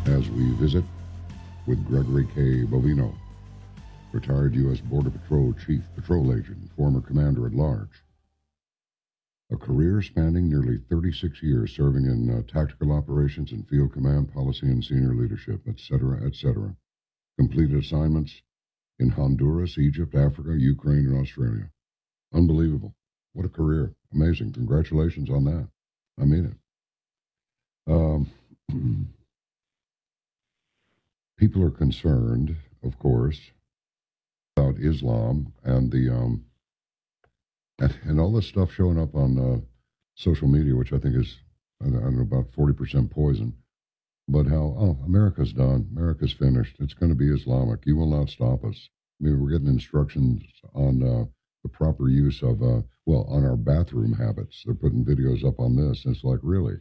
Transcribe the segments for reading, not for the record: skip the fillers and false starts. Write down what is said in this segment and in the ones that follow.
as we visit with Gregory K. Bovino, retired U.S. Border Patrol Chief Patrol Agent, former Commander at Large. A career spanning nearly 36 years serving in tactical operations and field command, policy and senior leadership, etc., etc. Completed assignments in Honduras, Egypt, Africa, Ukraine, and Australia. Unbelievable. What a career. Amazing. Congratulations on that. I mean it. People are concerned, of course, about Islam and the and all this stuff showing up on social media, which I think is, I don't know, about 40% poison. But how, America's done. America's finished. It's going to be Islamic. You will not stop us. I mean, we're getting instructions on the proper use of, on our bathroom habits. They're putting videos up on this. And it's like, really?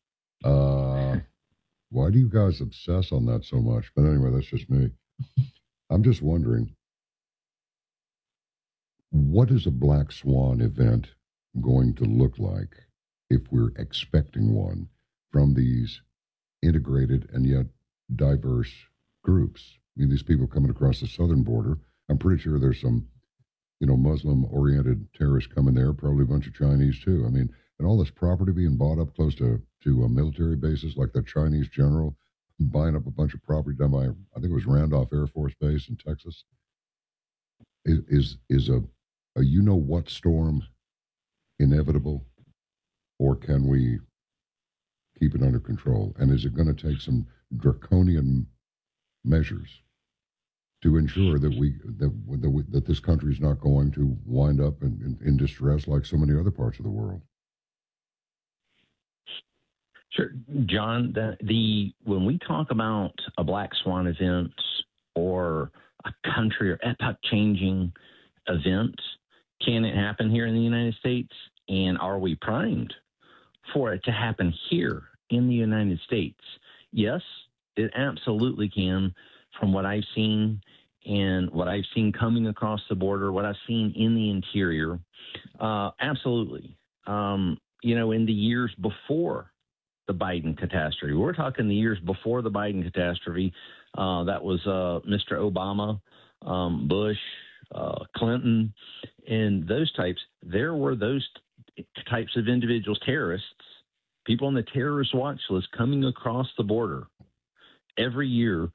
Why do you guys obsess on that so much? But anyway, that's just me. I'm just wondering, what is a black swan event going to look like if we're expecting one from these integrated and yet diverse groups? I mean, these people coming across the southern border, I'm pretty sure there's some, Muslim-oriented terrorists coming there, probably a bunch of Chinese too. I mean, and all this property being bought up close to military bases, like the Chinese general buying up a bunch of property down by, I think it was Randolph Air Force Base in Texas, is a you-know-what storm inevitable, or can we keep it under control? And is it going to take some draconian measures to ensure that this country is not going to wind up in distress like so many other parts of the world? Sure, John. When we talk about a black swan event or a country or epoch-changing event, can it happen here in the United States? And are we primed for it to happen here in the United States? Yes, it absolutely can. From what I've seen and what I've seen coming across the border, what I've seen in the interior, absolutely. In the years before the Biden catastrophe, we're talking the years before the Biden catastrophe, that was Mr. Obama, Bush, Clinton, and those types. There were those types of individuals, terrorists, people on the terrorist watch list coming across the border every year.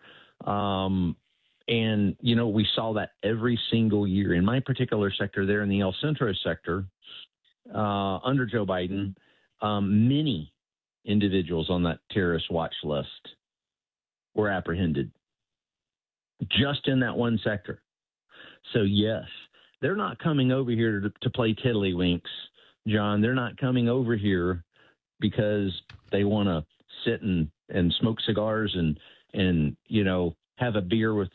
We saw that every single year. In my particular sector there in the El Centro sector, under Joe Biden, many individuals on that terrorist watch list were apprehended just in that one sector. So, yes, they're not coming over here to play tiddlywinks, John. They're not coming over here because they want to sit and smoke cigars and have a beer with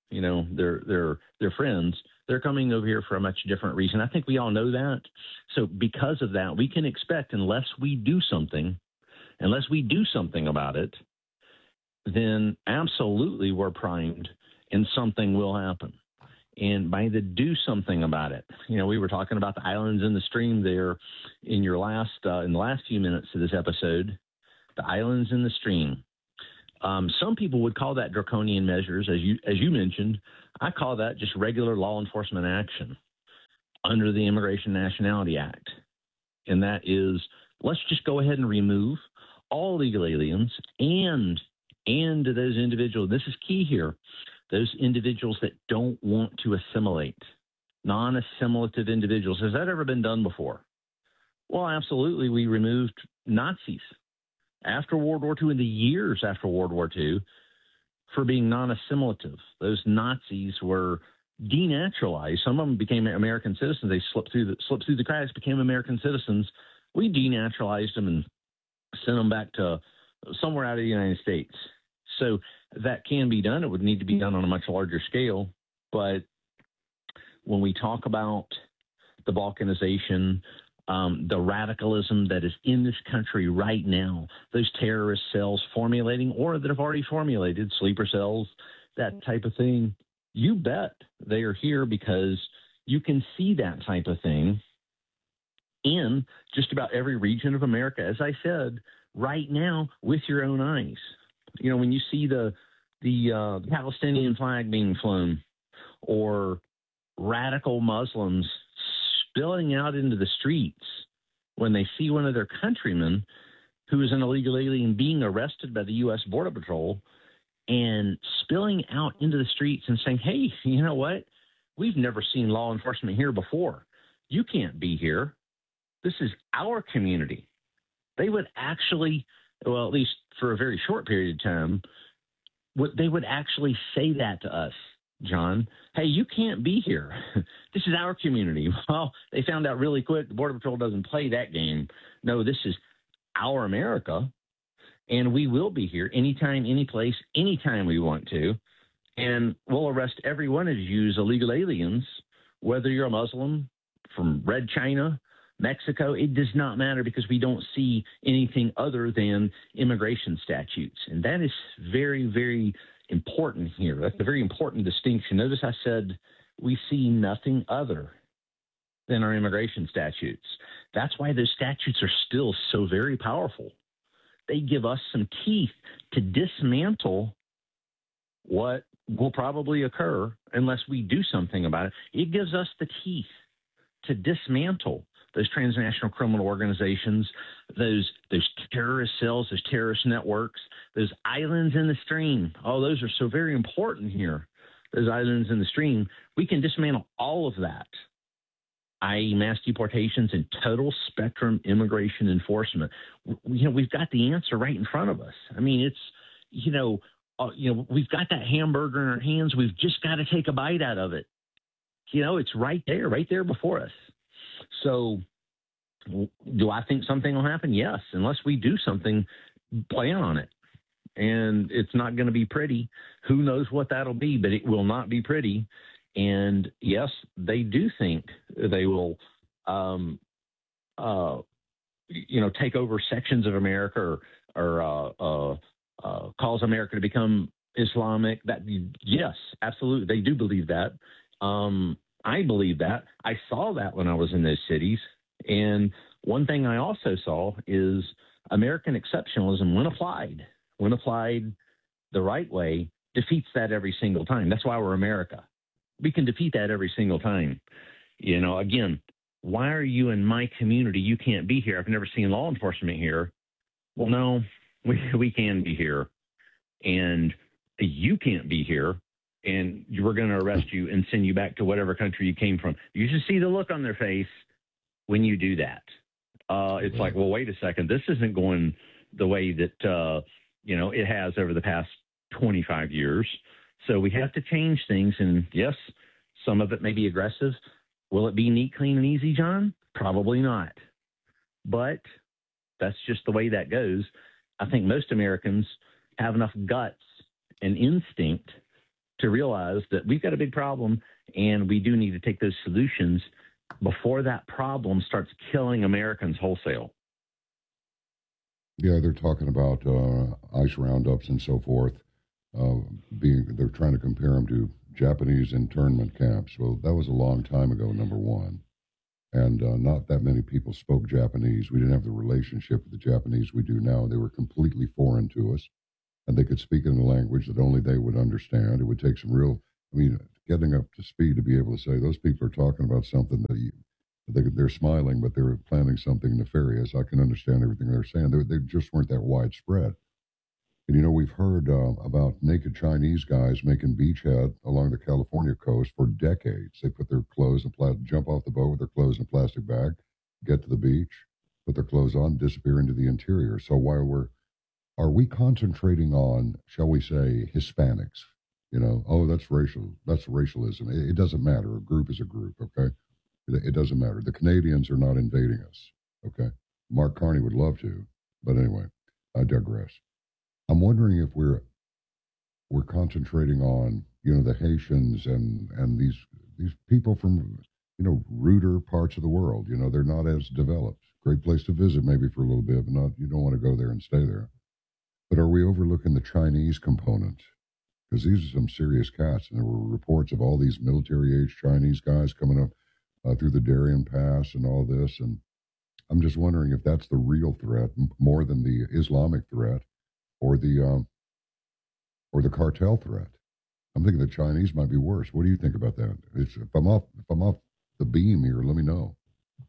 their friends. They're coming over here for a much different reason. I think we all know that. So because of that, we can expect, unless we do something about it, then absolutely we're primed and something will happen. And by the do something about it, we were talking about the islands in the stream there in the last few minutes of this episode, the islands in the stream. Some people would call that draconian measures, as you mentioned. I call that just regular law enforcement action under the Immigration Nationality Act. And that is, let's just go ahead and remove all legal aliens and those individuals. This is key here. Those individuals that don't want to assimilate, non-assimilative individuals. Has that ever been done before? Well, absolutely. We removed Nazis after World War II, in the years after World War II, for being non-assimilative. Those Nazis were denaturalized. Some of them became American citizens. They slipped through the cracks, became American citizens. We denaturalized them and sent them back to somewhere out of the United States. So that can be done. It would need to be done on a much larger scale. But when we talk about the balkanization, the radicalism that is in this country right now, those terrorist cells formulating or that have already formulated, sleeper cells, that type of thing, you bet they are here, because you can see that type of thing in just about every region of America, as I said, right now with your own eyes. when you see the Palestinian flag being flown, or radical Muslims spilling out into the streets when they see one of their countrymen who is an illegal alien being arrested by the U.S. Border Patrol, and spilling out into the streets and saying, hey, you know what? We've never seen law enforcement here before. You can't be here. This is our community. They would actually, well, at least for a very short period of time, they would actually say that to us, John. Hey, you can't be here. This is our community. Well, they found out really quick the Border Patrol doesn't play that game. No, this is our America, and we will be here anytime, any place, anytime we want to. And we'll arrest every one of you as illegal aliens, whether you're a Muslim from Red China, Mexico. It does not matter, because we don't see anything other than immigration statutes. And that is very, very important here. That's a very important distinction. Notice I said we see nothing other than our immigration statutes. That's why those statutes are still so very powerful. They give us some teeth to dismantle what will probably occur unless we do something about it. It gives us the teeth to dismantle those transnational criminal organizations, those terrorist cells, those terrorist networks, those islands in the stream. Oh, those are so very important here. Those islands in the stream, we can dismantle all of that, i.e. mass deportations and total spectrum immigration enforcement. We've got the answer right in front of us. I mean, it's, we've got that hamburger in our hands. We've just got to take a bite out of it. It's right there before us. So do I think something will happen? Yes. Unless we do something, plan on it. And it's not going to be pretty. Who knows what that'll be, but it will not be pretty. And yes, they do think they will, take over sections of America or cause America to become Islamic. That, yes, absolutely. They do believe that. I believe that. I saw that when I was in those cities. And one thing I also saw is American exceptionalism, when applied the right way, defeats that every single time. That's why we're America. We can defeat that every single time. Again, why are you in my community? You can't be here. I've never seen law enforcement here. Well, no, we can be here. And you can't be here. And we're going to arrest you and send you back to whatever country you came from. You should see the look on their face when you do that. It's like, well, wait a second. This isn't going the way that, it has over the past 25 years. So we have to change things. And yes, some of it may be aggressive. Will it be neat, clean, and easy, John? Probably not. But that's just the way that goes. I think most Americans have enough guts and instinct to realize that we've got a big problem and we do need to take those solutions before that problem starts killing Americans wholesale. Yeah, they're talking about ice roundups and so forth. They're trying to compare them to Japanese internment camps. Well, that was a long time ago, number one. And not that many people spoke Japanese. We didn't have the relationship with the Japanese we do now. They were completely foreign to us. And they could speak in a language that only they would understand. It would take some real, getting up to speed to be able to say, those people are talking about something that they're smiling, but they're planning something nefarious. I can understand everything they're saying. They just weren't that widespread. And, we've heard about naked Chinese guys making beachhead along the California coast for decades. They put their clothes jump off the boat with their clothes in a plastic bag, get to the beach, put their clothes on, disappear into the interior. So are we concentrating on, shall we say, Hispanics? That's racial. That's racialism. It doesn't matter. A group is a group, okay? It doesn't matter. The Canadians are not invading us, okay? Mark Carney would love to, but anyway, I digress. I'm wondering if we're concentrating on, the Haitians and these people from, ruder parts of the world. They're not as developed. Great place to visit maybe for a little bit, but you don't want to go there and stay there. But are we overlooking the Chinese component? Because these are some serious cats, and there were reports of all these military-age Chinese guys coming up through the Darien Pass and all this, and I'm just wondering if that's the real threat, more than the Islamic threat, or the or the cartel threat. I'm thinking the Chinese might be worse. What do you think about that? If I'm off the beam here, let me know.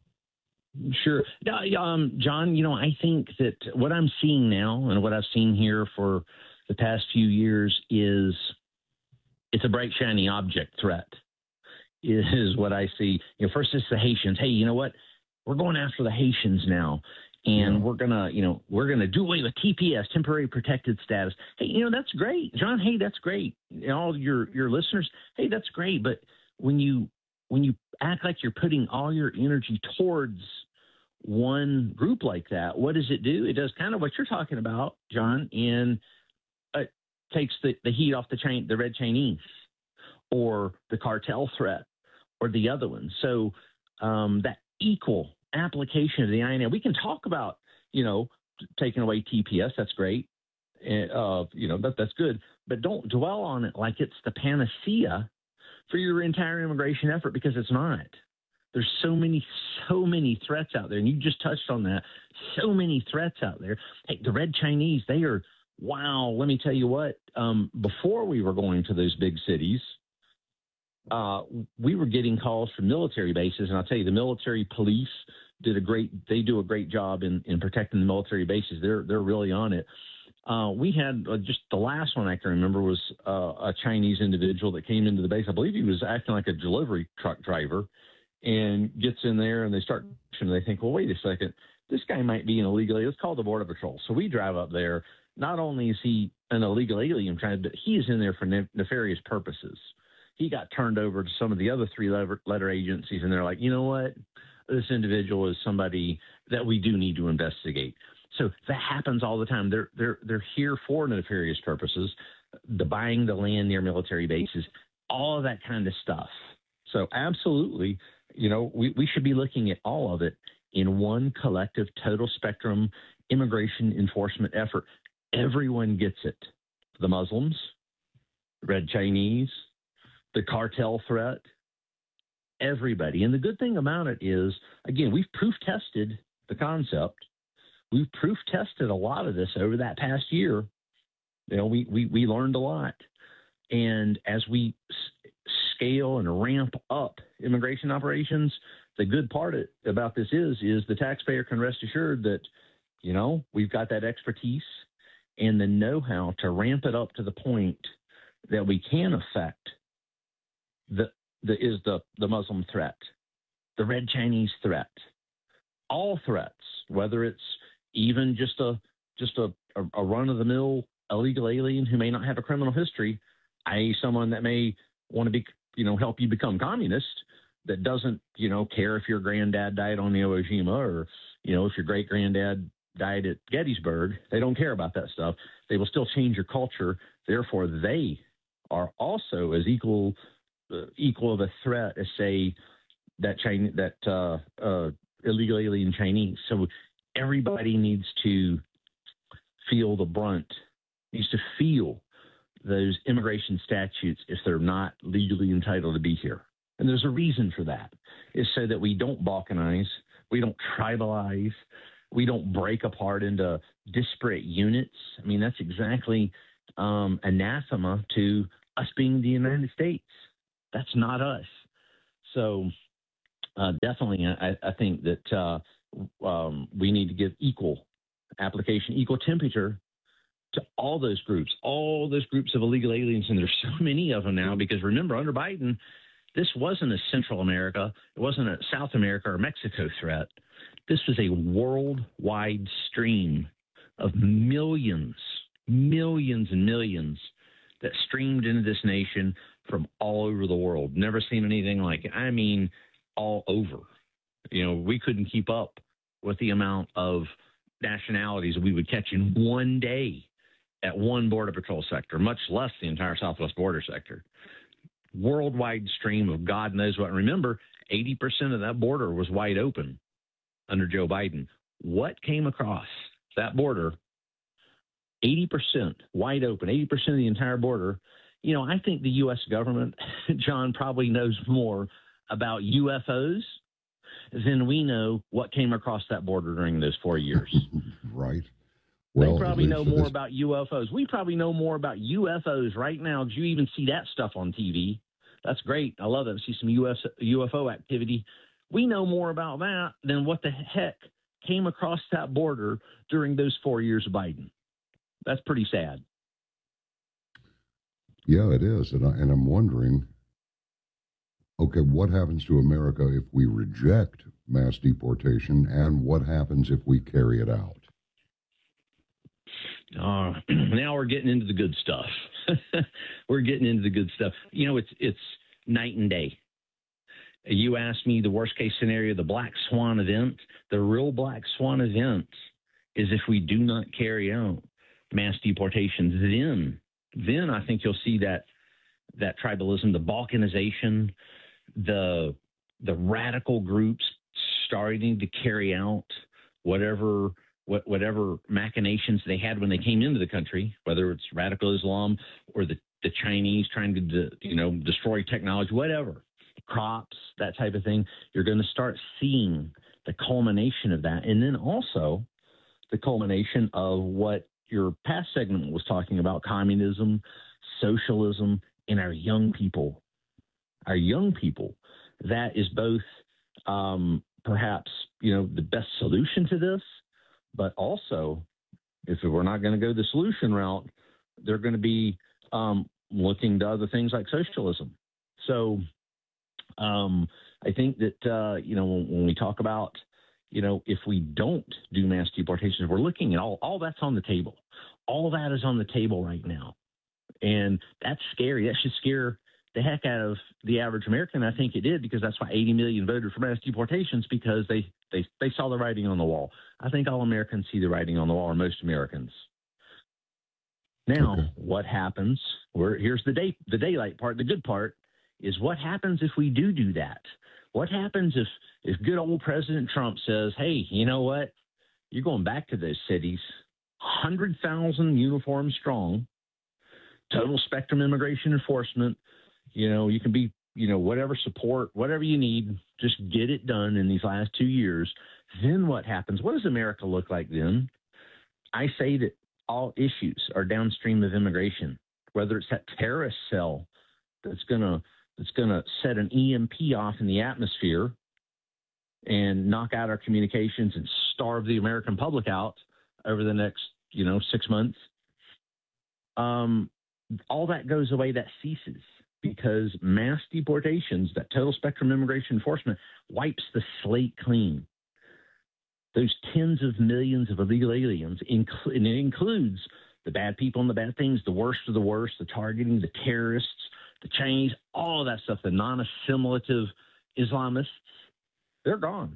Sure. John, I think that what I'm seeing now and what I've seen here for the past few years is it's a bright, shiny object threat is what I see. First it's the Haitians. Hey, you know what? We're going after the Haitians now. And we're gonna do away with TPS, temporary protected status. Hey, that's great, John. Hey, that's great. All your listeners, hey, that's great. But when you act like you're putting all your energy towards one group like that, what does it do? It does kind of what you're talking about, John, and it takes the heat off the Red Chinese or the cartel threat or the other one. So that equal application of the INA. We can talk about, taking away TPS. That's great. That's good. But don't dwell on it like it's the panacea for your entire immigration effort, because it's not. There's so many threats out there. And you just touched on that. So many threats out there. Hey, the Red Chinese, they are, wow, let me tell you what, before we were going to those big cities, we were getting calls from military bases, and I'll tell you, the military police do a great job in protecting the military bases. They're really on it. We had just the last one I can remember was a Chinese individual that came into the base. I believe he was acting like a delivery truck driver, and gets in there and they start, and they think, well, wait a second, this guy might be an illegal alien. Let's call the Border Patrol. So we drive up there. Not only is he an illegal alien, but he is in there for nefarious purposes. He got turned over to some of the other three-letter agencies, and they're like, you know what? This individual is somebody that we do need to investigate. So that happens all the time. They're here for nefarious purposes, the buying the land near military bases, all of that kind of stuff. So absolutely, we should be looking at all of it in one collective, total spectrum immigration enforcement effort. Everyone gets it. The Muslims, Red Chinese, the cartel threat, everybody. And the good thing about it is, again, we've proof tested the concept. We've proof tested a lot of this over that past year. We learned a lot. And as we scale and ramp up immigration operations, the good part about this is the taxpayer can rest assured that, we've got that expertise and the know-how to ramp it up to the point that we can affect the Muslim threat, the Red Chinese threat, all threats, whether it's even just a run-of-the-mill illegal alien who may not have a criminal history, i.e. someone that may want to be, help you become communist, that doesn't, care if your granddad died on the Iwo Jima or, if your great-granddad died at Gettysburg. They don't care about that stuff. They will still change your culture. Therefore, they are also as equal of a threat as, say, that illegal alien Chinese. So everybody needs to feel the brunt, needs to feel those immigration statutes if they're not legally entitled to be here. And there's a reason for that. It's so that we don't balkanize, we don't tribalize, we don't break apart into disparate units. I mean, that's exactly anathema to us being the United States. That's not us. So definitely, I think that we need to give equal application, equal temperature to all those groups of illegal aliens. And there's so many of them now, because remember, under Biden, this wasn't a Central America, it wasn't a South America or Mexico threat. This was a worldwide stream of millions and millions that streamed into this nation from all over the world. Never seen anything like it. I mean, all over. We couldn't keep up with the amount of nationalities we would catch in one day at one Border Patrol sector, much less the entire Southwest border sector. Worldwide stream of God knows what. Remember, 80% of that border was wide open under Joe Biden. What came across that border? 80% wide open, 80% of the entire border. I think the U.S. government, John, probably knows more about UFOs than we know what came across that border during those 4 years. Right. Well, they probably know more this... about UFOs. We probably know more about UFOs right now. Do you even see that stuff on TV? That's great. I love that. See some UFO activity. We know more about that than what the heck came across that border during those 4 years of Biden. That's pretty sad. Yeah, it is. And I'm wondering, okay, what happens to America if we reject mass deportation, and what happens if we carry it out? Now we're getting into the good stuff. We're getting into the good stuff. You know, it's night and day. You asked me the worst case scenario, the black swan event. The real black swan event is if we do not carry out mass deportations. Then I think you'll see that tribalism, the balkanization, the radical groups starting to carry out whatever machinations they had when they came into the country, whether it's radical Islam or the Chinese trying to destroy technology, whatever, crops, that type of thing. You're going to start seeing the culmination of that, and then also the culmination of what your past segment was talking about: communism, socialism, and our young people. Our young people. That is both perhaps the best solution to this. But also, if we're not going to go the solution route, they're going to be looking to other things like socialism. So I think that, when we talk about, if we don't do mass deportations, we're looking at all that's on the table. All that is on the table right now. And that's scary. That should scare the heck out of the average American. I think it did, because that's why 80 million voted for mass deportations, because they saw the writing on the wall. I think all Americans see the writing on the wall, or most Americans. Now, What happens? Here's the daylight part. The good part is what happens if we do that? What happens if good old President Trump says, hey, you know what? You're going back to those cities, 100,000 uniforms strong, total spectrum immigration enforcement. You can be, whatever support, whatever you need, just get it done in these last 2 years. Then what happens? What does America look like then? I say that all issues are downstream of immigration, whether it's that terrorist cell that's going to set an EMP off in the atmosphere and knock out our communications and starve the American public out over the next, 6 months. All that goes away. That ceases, because mass deportations, that total spectrum immigration enforcement, wipes the slate clean. Those tens of millions of illegal aliens, and it includes the bad people and the bad things, the worst of the worst, the targeting, the terrorists, the Chinese, all of that stuff, the non-assimilative Islamists, they're gone.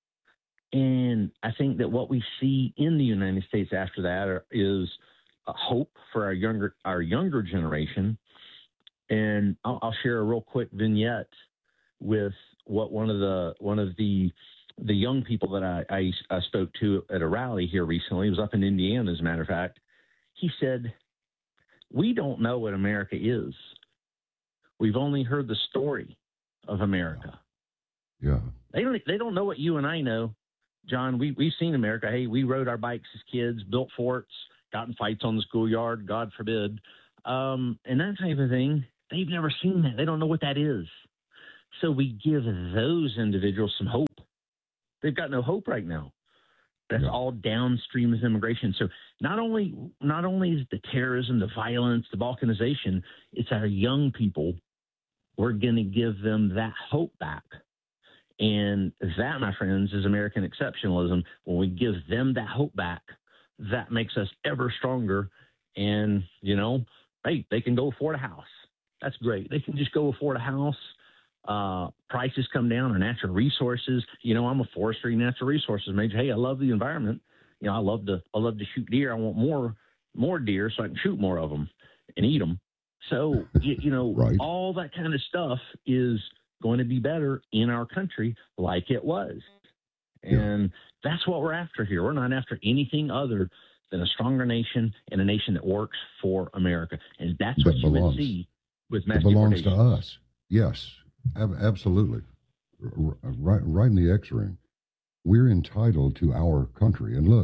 And I think that what we see in the United States after that is a hope for our younger generation. And I'll share a real quick vignette with what one of the young people that I spoke to at a rally here recently. It was up in Indiana, as a matter of fact. He said, "We don't know what America is. We've only heard the story of America." Yeah. They don't know what you and I know, John. We've seen America. Hey, we rode our bikes as kids, built forts, got in fights on the schoolyard, God forbid, and that type of thing. They've never seen that. They don't know what that is. So we give those individuals some hope. They've got no hope right now. That's all downstream of immigration. So not only is the terrorism, the violence, the balkanization, it's our young people. We're going to give them that hope back. And that, my friends, is American exceptionalism. When we give them that hope back, that makes us ever stronger. And, hey, they can go afford a house. That's great. They can just go afford a house. Prices come down, our natural resources. I'm a forestry natural resources major. Hey, I love the environment. I love to shoot deer. I want more deer so I can shoot more of them and eat them. So, Right. All that kind of stuff is going to be better in our country like it was. And that's what we're after here. We're not after anything other than a stronger nation and a nation that works for America. And that's what you would see with mass deportation. It belongs to deportation. us. Yes, absolutely. Right in the X-ring. We're entitled to our country. And look,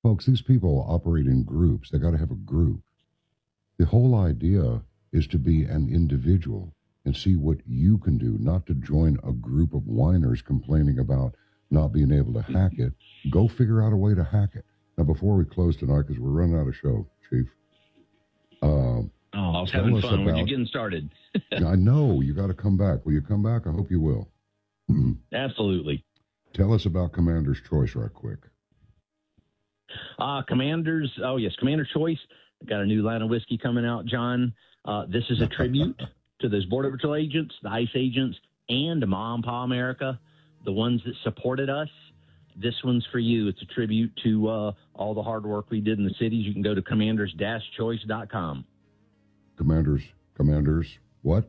Folks, these people operate in groups. They got to have a group. The whole idea is to be an individual and see what you can do, not to join a group of whiners complaining about not being able to hack it. Go figure out a way to hack it. Now, before we close tonight, because we're running out of show, Chief. I was having fun when you're getting started. I know. You got to come back. Will you come back? I hope you will. Absolutely. Tell us about Commander's Choice right quick. Commander's Choice. Got a new line of whiskey coming out, John. This is a tribute to those Border Patrol agents, the ICE agents, and Mom and Pa America, the ones that supported us. This one's for you. It's a tribute to all the hard work we did in the cities. You can go to commanders-choice.com. Commanders, what?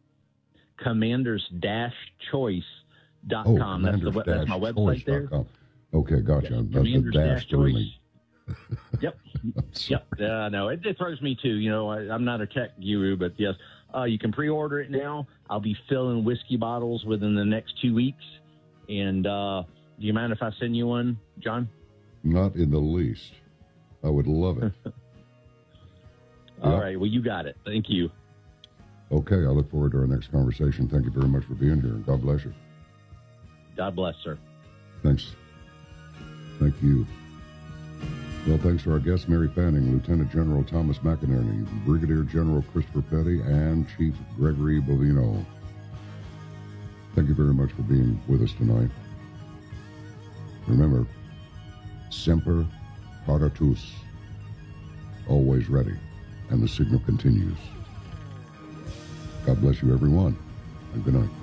Commanders-choice.com. That's my website there. Okay, gotcha. Yes, Commanders-choice. Yep. Yep. No, it throws me too. You know, I'm not a tech guru, but yes, you can pre-order it now. I'll be filling whiskey bottles within the next 2 weeks. And do you mind if I send you one, John? Not in the least. I would love it. All right. Well, you got it. Thank you. Okay. I look forward to our next conversation. Thank you very much for being here. And God bless you. God bless, sir. Thanks. Thank you. Well, thanks to our guests, Mary Fanning, Lieutenant General Thomas McInerney, Brigadier General Christopher Petty, and Chief Gregory Bovino. Thank you very much for being with us tonight. Remember, Semper Paratus, always ready, and the signal continues. God bless you, everyone, and good night.